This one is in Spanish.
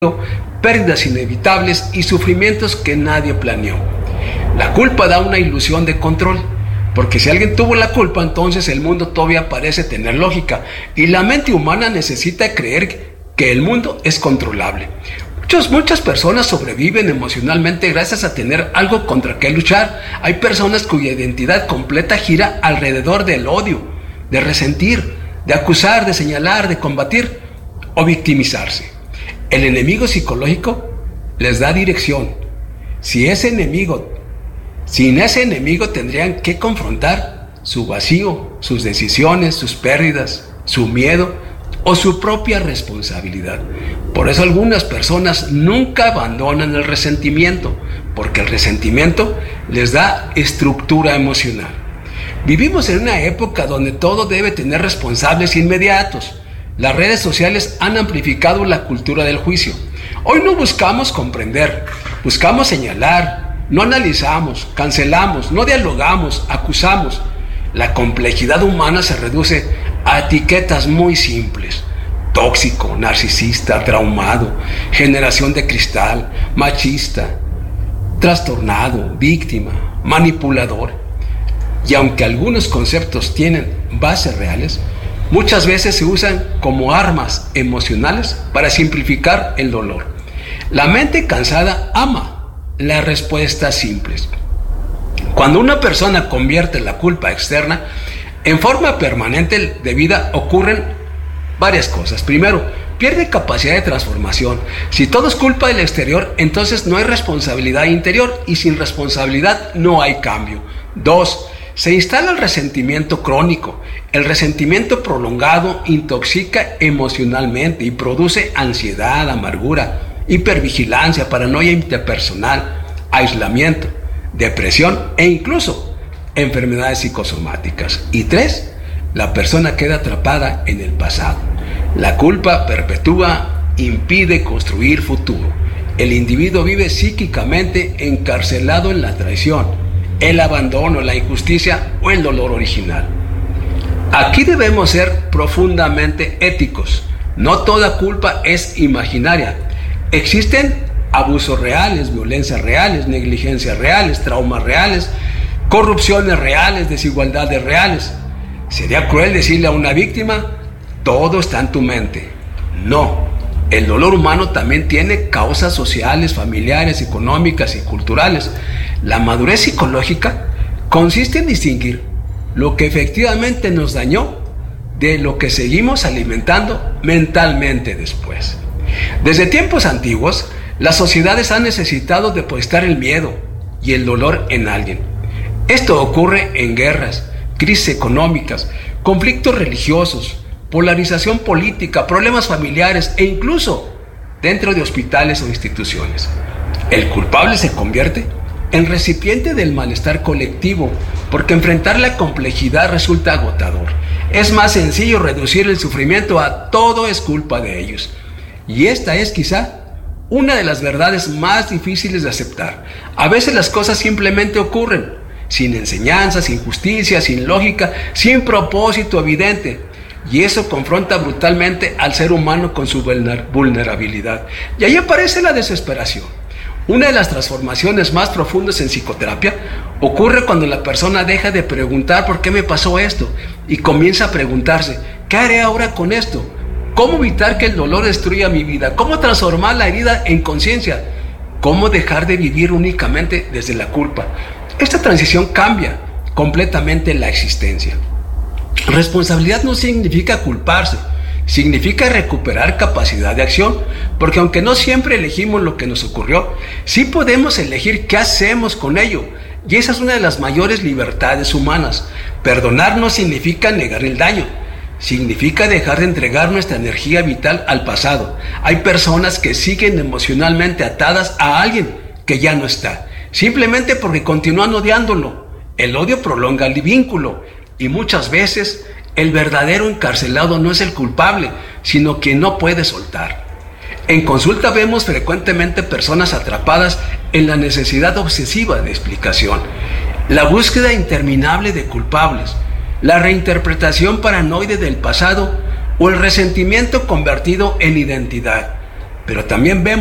pérdidas inevitables y sufrimientos que nadie planeó. La culpa da una ilusión de control, porque si alguien tuvo la culpa, entonces el mundo todavía parece tener lógica, y la mente humana necesita creer que el mundo es controlable. Muchas personas sobreviven emocionalmente gracias a tener algo contra qué luchar. Hay personas cuya identidad completa gira alrededor del odio, de resentir, de acusar, de señalar, de combatir o victimizarse. El enemigo psicológico les da dirección. Sin ese enemigo tendrían que confrontar su vacío, sus decisiones, sus pérdidas, su miedo o su propia responsabilidad. Por eso algunas personas nunca abandonan el resentimiento, porque el resentimiento les da estructura emocional. Vivimos en una época donde todo debe tener responsables inmediatos. Las redes sociales han amplificado la cultura del juicio. Hoy no buscamos comprender, buscamos señalar, no analizamos, cancelamos, no dialogamos, acusamos. La complejidad humana se reduce a etiquetas muy simples: tóxico, narcisista, traumado, generación de cristal, machista, trastornado, víctima, manipulador. Y aunque algunos conceptos tienen bases reales, muchas veces se usan como armas emocionales para simplificar el dolor. La mente cansada ama las respuestas simples. Cuando una persona convierte la culpa externa en forma permanente de vida, ocurren varias cosas. Primero, pierde capacidad de transformación. Si todo es culpa del exterior, entonces no hay responsabilidad interior, y sin responsabilidad no hay cambio. Dos, se instala el resentimiento crónico. El resentimiento prolongado intoxica emocionalmente y produce ansiedad, amargura, hipervigilancia, paranoia interpersonal, aislamiento, depresión e incluso enfermedades psicosomáticas. Y tres, la persona queda atrapada en el pasado. La culpa perpetúa, impide construir futuro. El individuo vive psíquicamente encarcelado en la traición, el abandono, la injusticia o el dolor original. Aquí debemos ser profundamente éticos. No toda culpa es imaginaria. Existen abusos reales, violencias reales, negligencias reales, traumas reales, corrupciones reales, desigualdades reales. Sería cruel decirle a una víctima: todo está en tu mente. No, el dolor humano también tiene causas sociales, familiares, económicas y culturales. La madurez psicológica consiste en distinguir lo que efectivamente nos dañó de lo que seguimos alimentando mentalmente después. Desde tiempos antiguos, las sociedades han necesitado depositar el miedo y el dolor en alguien. Esto ocurre en guerras, crisis económicas, conflictos religiosos, polarización política, problemas familiares e incluso dentro de hospitales o instituciones. El culpable se convierte en recipiente del malestar colectivo, porque enfrentar la complejidad resulta agotador. Es más sencillo reducir el sufrimiento a todo es culpa de ellos. Y esta es quizá una de las verdades más difíciles de aceptar. A veces las cosas simplemente ocurren, sin enseñanza, sin justicia, sin lógica, sin propósito evidente. Y eso confronta brutalmente al ser humano con su vulnerabilidad. Y ahí aparece la desesperación. Una de las transformaciones más profundas en psicoterapia ocurre cuando la persona deja de preguntar ¿por qué me pasó esto? Y comienza a preguntarse: ¿qué haré ahora con esto? ¿Cómo evitar que el dolor destruya mi vida? ¿Cómo transformar la herida en conciencia? ¿Cómo dejar de vivir únicamente desde la culpa? Esta transición cambia completamente la existencia. Responsabilidad no significa culparse, significa recuperar capacidad de acción, porque aunque no siempre elegimos lo que nos ocurrió, sí podemos elegir qué hacemos con ello, y esa es una de las mayores libertades humanas. Perdonar no significa negar el daño, significa dejar de entregar nuestra energía vital al pasado. Hay personas que siguen emocionalmente atadas a alguien que ya no está, simplemente porque continúan odiándolo. El odio prolonga el vínculo, y muchas veces el verdadero encarcelado no es el culpable, sino quien no puede soltar. En consulta vemos frecuentemente personas atrapadas en la necesidad obsesiva de explicación, la búsqueda interminable de culpables, la reinterpretación paranoide del pasado o el resentimiento convertido en identidad. pero también vemos